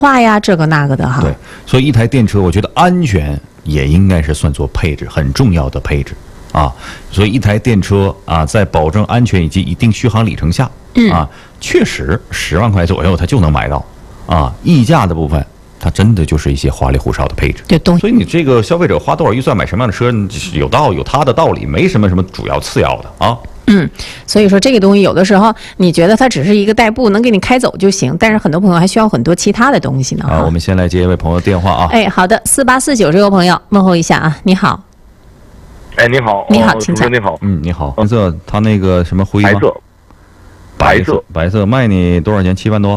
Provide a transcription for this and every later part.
话呀，这个那个的哈。 对，所以一台电车，我觉得安全也应该是算作配置，很重要的配置啊。所以一台电车啊，在保证安全以及一定续航里程下，确实10万块左右它就能买到啊。溢价的部分，它真的就是一些花里胡哨的配置。 对， 所以你这个消费者花多少预算买什么样的车，有它的道理，没什么主要次要的啊。 所以说这个东西有的时候你觉得它只是一个代步，能给你开走就行，但是很多朋友还需要很多其他的东西呢。 我们先来接一位朋友的电话啊。 哎，好的，4849这位朋友问候一下啊，你好。 哎，你好， 你好，请讲。 你好， 你好。颜色它那个什么灰吗？白色卖你多少钱？7万多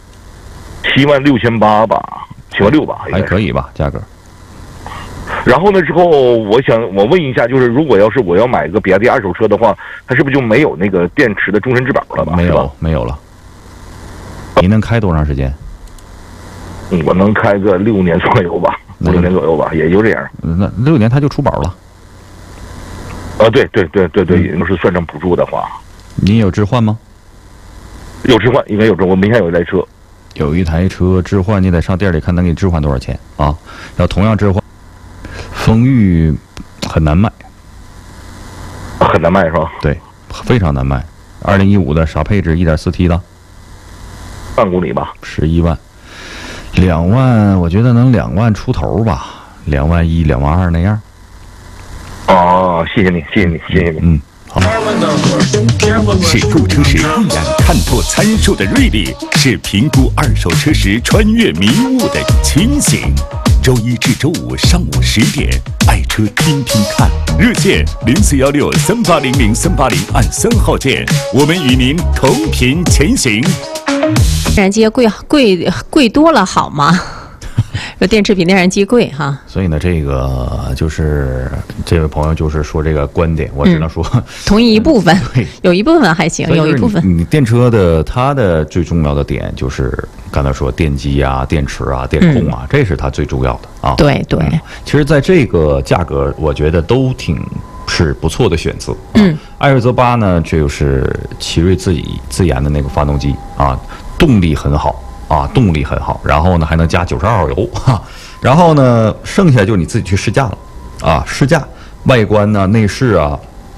？76800吧，76000吧， 还可以吧，价格。 然后呢，之后我问一下，就是如果要是我要买个比亚迪二手车的话，它是不是就没有那个电池的终身质保了吧？ 没有了。你能开多长时间？ 我能开个6年左右吧，5、6年左右吧，也就这样。 那6年它就出保了。 对，要是算上补助的话。 你有置换吗？ 有置换，应该有置换。我名下有一台车。 有一台车置换，你得上店里看能给你置换多少钱啊？要同样置换，风裕很难卖。 很难卖是吧？ 对，非常难卖。2015的啥配置？1.4T 的 ，1万公里吧 ，11万，2万，我觉得能2万出头吧，2万1、2万2那样。 谢谢你。 好。 是购车时一眼看破参数的锐利，是评估二手车时穿越迷雾的清醒。周一至周五上午10点，爱车听听看，热线0416380080按3号键，我们与您同频前行。 电燃机贵多了好吗？说电池比内燃机贵哈。所以呢，这个就是这位朋友就是说这个观点，我只能说同意一部分，有一部分还行，有一部分。 你电车的它的最重要的点就是刚才说电机啊、电池啊、电控啊，这是它最重要的啊。 对。 其实，在这个价格，我觉得都是不错的选择。艾瑞泽8呢，这就是奇瑞自研的那个发动机啊，动力很好。然后呢还能加92号油然后呢剩下就你自己去试驾了试驾外观呢、内饰啊，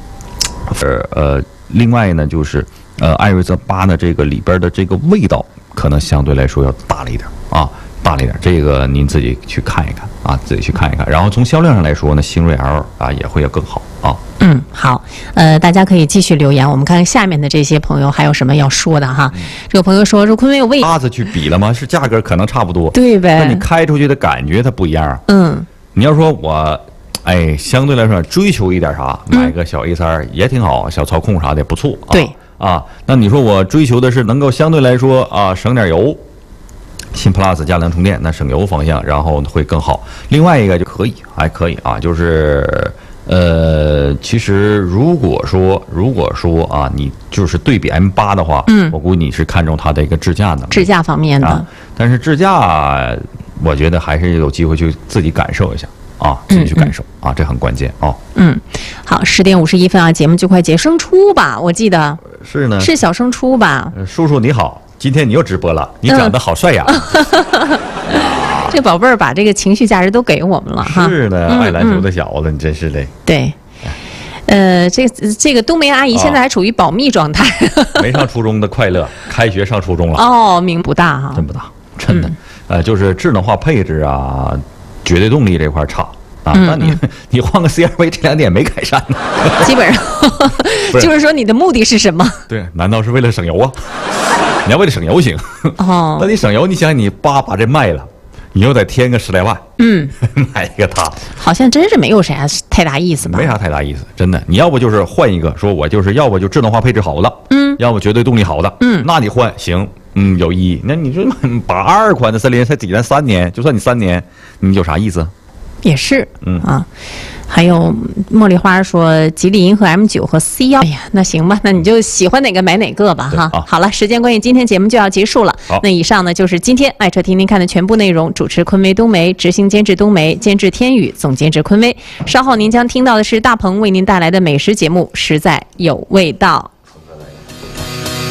另外呢就是艾瑞泽8呢这个里边的这个味道可能相对来说要大了一点，这个您自己去看一看然后从销量上来说呢，星瑞 L 也会要更好啊。 好，大家可以继续留言，我们看看下面的这些朋友还有什么要说的哈。这个朋友说昆威有 8子去比了吗？是价格可能差不多， 对呗？ 那你开出去的感觉它不一样啊。你要说我相对来说追求一点啥，买个小 A3也挺好，小操控啥的不错。 对那你说我追求的是能够相对来说省点油。新 Plus 加量充电，那省油方向，然后会更好。另外一个就还可以就是其实如果说你就是对比 M8 的话，我估计你是看重它的一个智驾的， 智驾方面的。 但是智驾，我觉得还是有机会去自己感受一下自己去感受这很关键好，10点51分节目就快结生出吧，我记得是呢， 是小生出吧？ 叔叔你好。今天你又直播了，你长得好帅呀！ 这宝贝儿把这个情绪价值都给我们了哈。 是的，爱篮球的小子，你真是的。 对，这个冬梅阿姨现在还处于保密状态。 没上初中的快乐，开学上初中了。 名不大哈， 真不大，真的。就是智能化配置绝对动力这块差。那你换个 CR-V 这2点没改善呢？ 基本上就是说你的目的是什么？ 对，难道是为了省油啊？你要为了省油行那你省油，你想你把这卖了，你又得添个10来万，买一个它， 好像真是没有啥太大意思吧？ 没啥太大意思，真的。你要不就是换一个，说我就是要不就智能化配置好的，要不绝对动力好的，那你换行，有意义。那你说82款的森林才抵咱3年，就算你3年，你有啥意思？ 也是，还有茉莉花说吉利银河 M9 和 C1，哎呀，那行吧，那你就喜欢哪个买哪个吧哈。好了，时间关系，今天节目就要结束了。那以上呢就是今天爱车听听看的全部内容。主持昆威冬梅，执行监制冬梅，监制天宇，总监制昆威。稍后您将听到的是大鹏为您带来的美食节目《实在有味道》。